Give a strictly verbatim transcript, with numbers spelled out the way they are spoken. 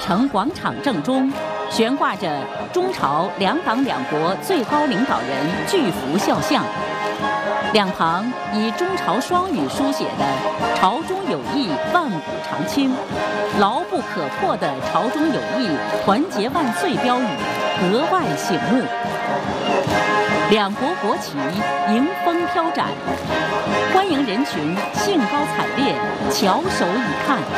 城广场正中，悬挂着中朝两党两国最高领导人巨幅肖像，两旁以中朝双语书写的“朝中有义，万古长青，牢不可破”的“朝中有义，团结万岁”标语格外醒目。两国国旗迎风飘展，欢迎人群兴高采烈，翘首以看。